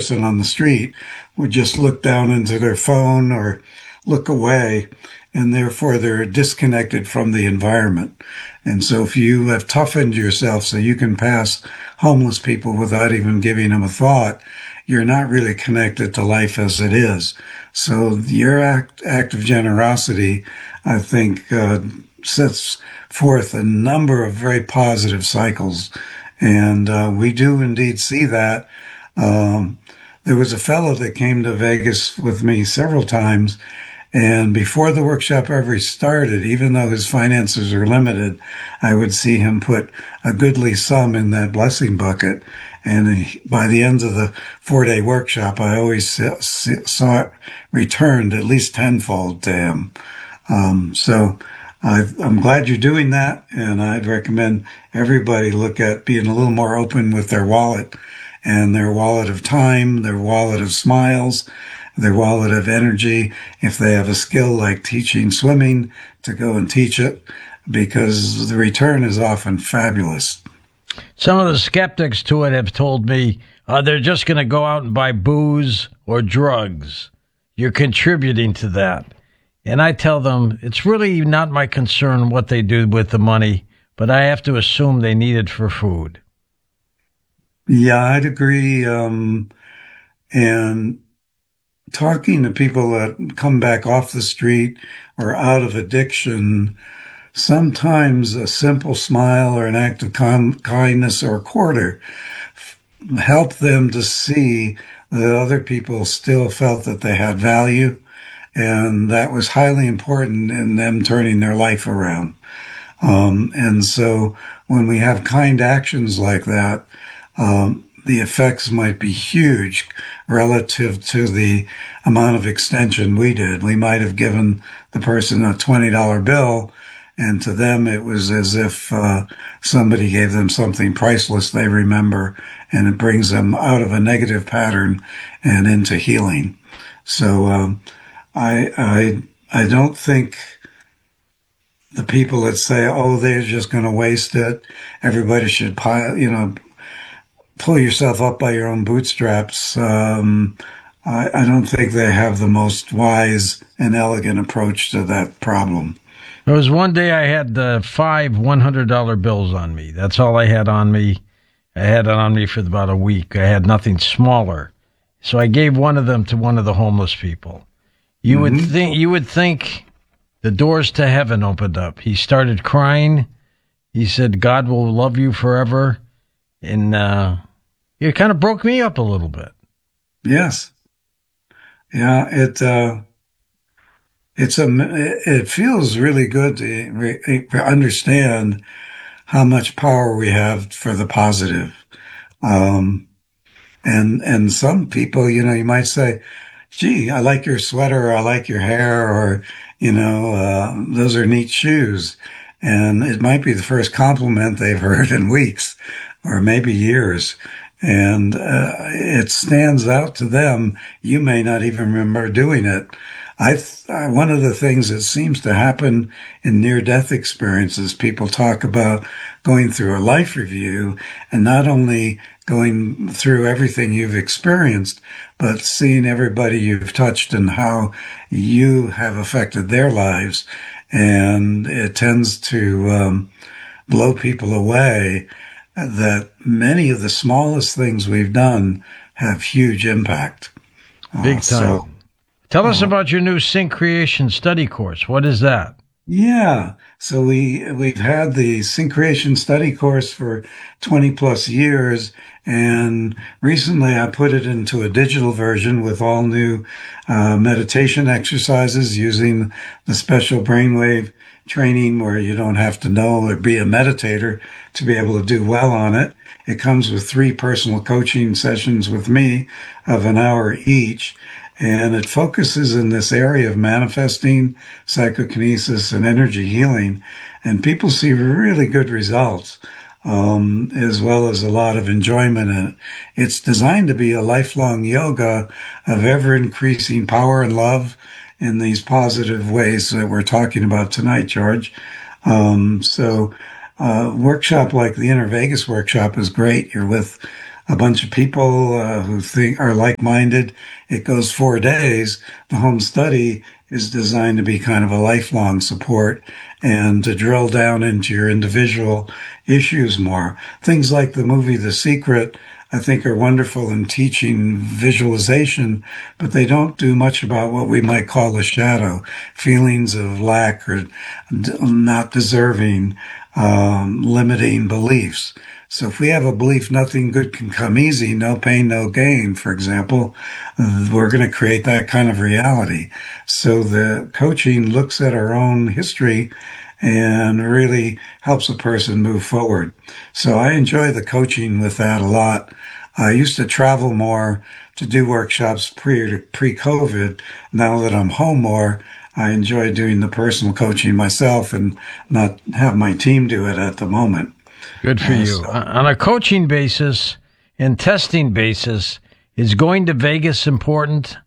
person on the street would just look down into their phone or look away, and therefore they're disconnected from the environment. And so if you have toughened yourself so you can pass homeless people without even giving them a thought, you're not really connected to life as it is. So your act of generosity, I think, sets forth a number of very positive cycles. And we do indeed see that. There was a fellow that came to Vegas with me several times, and before the workshop ever started, even though his finances are limited, I would see him put a goodly sum in that blessing bucket. And by the end of the 4-day workshop, I always saw it returned at least tenfold to him. So I'm glad you're doing that, and I'd recommend everybody look at being a little more open with their wallet, and their wallet of time, their wallet of smiles, their wallet of energy. If they have a skill like teaching swimming, to go and teach it, because the return is often fabulous. Some of the skeptics to it have told me they're just going to go out and buy booze or drugs. You're contributing to that. And I tell them it's really not my concern what they do with the money, but I have to assume they need it for food. Yeah, I'd agree. And talking to people that come back off the street or out of addiction, sometimes a simple smile or an act of kindness or a quarter help them to see that other people still felt that they had value. And that was highly important in them turning their life around. And so when we have kind actions like that, the effects might be huge relative to the amount of extension we did. We might have given the person a $20 bill, and to them it was as if somebody gave them something priceless they remember, and it brings them out of a negative pattern and into healing. So I don't think the people that say, oh, they're just going to waste it, everybody should pull yourself up by your own bootstraps. I don't think they have the most wise and elegant approach to that problem. There was one day I had 5 $100 bills on me. That's all I had on me. I had it on me for about a week. I had nothing smaller. So I gave one of them to one of the homeless people. You would think the doors to heaven opened up. He started crying. He said, God will love you forever. And it kind of broke me up a little bit. Yes. Yeah, it feels really good to understand how much power we have for the positive. And some people, you might say, gee, I like your sweater, or I like your hair, or, those are neat shoes. And it might be the first compliment they've heard in weeks or maybe years. And it stands out to them. You may not even remember doing it. One of the things that seems to happen in near-death experiences, people talk about going through a life review and not only going through everything you've experienced, but seeing everybody you've touched and how you have affected their lives. And it tends to blow people away that many of the smallest things we've done have huge impact. Big time. Tell us about your new Sync Creation study course. What is that? Yeah. So we've had the Sync Creation study course for 20 plus years. And recently I put it into a digital version with all new meditation exercises using the special brainwave training where you don't have to know or be a meditator to be able to do well on it. It comes with 3 personal coaching sessions with me of an hour each. And it focuses in this area of manifesting, psychokinesis, and energy healing. And people see really good results, as well as a lot of enjoyment in it. It's designed to be a lifelong yoga of ever-increasing power and love in these positive ways that we're talking about tonight, George. So a workshop like the Inner Vegas workshop is great. You're with a bunch of people who think are like-minded. It goes 4 days. The home study is designed to be kind of a lifelong support and to drill down into your individual issues more. Things like the movie The Secret, I think, are wonderful in teaching visualization, but they don't do much about what we might call the shadow, feelings of lack or not deserving, limiting beliefs. So if we have a belief nothing good can come easy, no pain, no gain, for example, we're going to create that kind of reality. So the coaching looks at our own history and really helps a person move forward. So I enjoy the coaching with that a lot. I used to travel more to do workshops pre-COVID. Now that I'm home more, I enjoy doing the personal coaching myself and not have my team do it at the moment. Good for you. So On a coaching basis and testing basis, is going to Vegas important?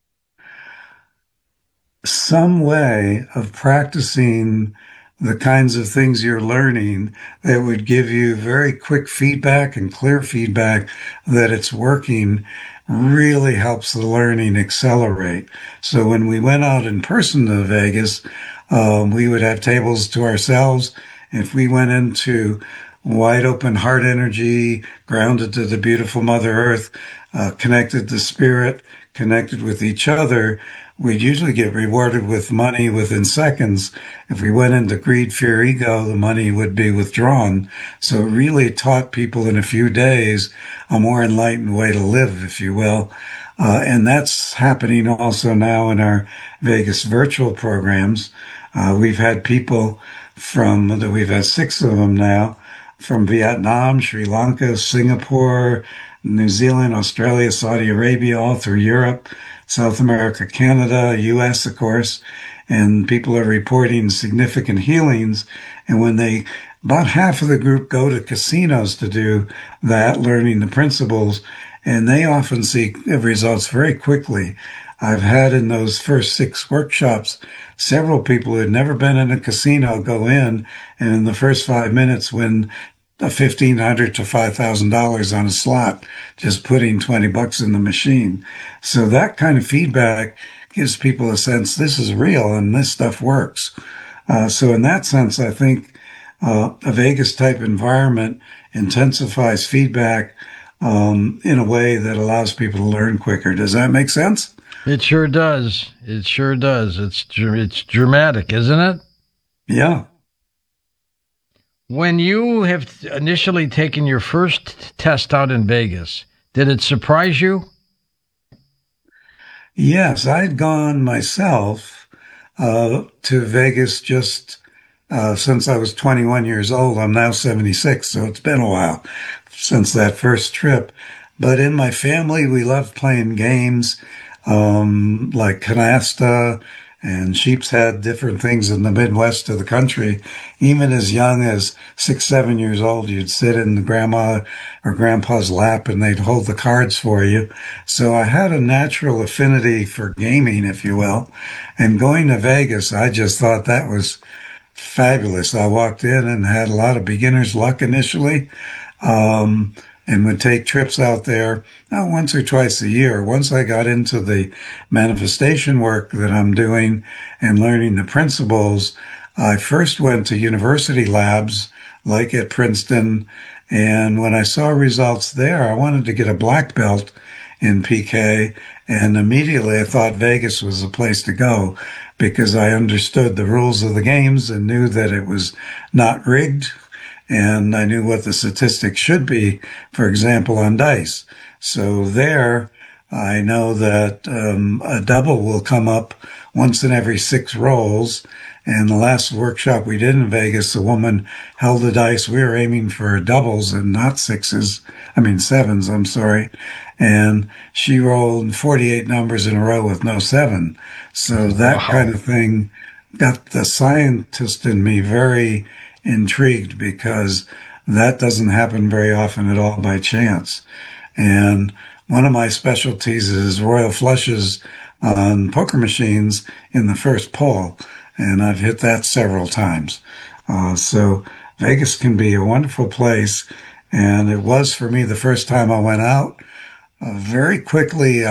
some way of practicing the kinds of things you're learning that would give you very quick feedback and clear feedback that it's working really helps the learning accelerate. So when we went out in person to Vegas, we would have tables to ourselves. If we went into wide open heart energy, grounded to the beautiful Mother Earth, connected to spirit, connected with each other, we'd usually get rewarded with money within seconds. If we went into greed, fear, ego, the money would be withdrawn. So it really taught people in a few days a more enlightened way to live, if you will. And that's happening also now in our Vegas virtual programs. We've had people we've had 6 of them now, from Vietnam, Sri Lanka, Singapore, New Zealand, Australia, Saudi Arabia, all through Europe, South America, Canada, US, of course, and people are reporting significant healings. And about half of the group go to casinos to do that, learning the principles, and they often see results very quickly. I've had in those first 6 workshops, several people who had never been in a casino go in, and in the first 5 minutes win $1,500 to $5,000 on a slot, just putting $20 in the machine. So that kind of feedback gives people a sense this is real and this stuff works. So in that sense, I think a Vegas type environment intensifies feedback in a way that allows people to learn quicker. Does that make sense? It sure does. It sure does. It's dramatic, isn't it? Yeah. When you have initially taken your first test out in Vegas, did it surprise you? Yes, I'd gone myself to Vegas just since I was 21 years old. I'm now 76, so it's been a while since that first trip. But in my family, we love playing games like canasta and sheep's head, different things in the Midwest of the country. Even as young as 6, 7 years old, you'd sit in the grandma or grandpa's lap and they'd hold the cards for you. So I had a natural affinity for gaming, if you will. And going to Vegas, I just thought that was fabulous. I walked in and had a lot of beginner's luck initially. And would take trips out there once or twice a year. Once I got into the manifestation work that I'm doing and learning the principles, I first went to university labs like at Princeton. And when I saw results there, I wanted to get a black belt in PK. And immediately I thought Vegas was the place to go because I understood the rules of the games and knew that it was not rigged. And I knew what the statistics should be, for example, on dice. So there, I know that a double will come up once in every 6 rolls. And the last workshop we did in Vegas, the woman held the dice. We were aiming for doubles and not 7s, I'm sorry. And she rolled 48 numbers in a row with no 7. So that kind of thing got the scientist in me very intrigued because that doesn't happen very often at all by chance. And one of my specialties is royal flushes on poker machines in the first pull. And I've hit that several times. So Vegas can be a wonderful place. And it was for me the first time I went out. Very quickly,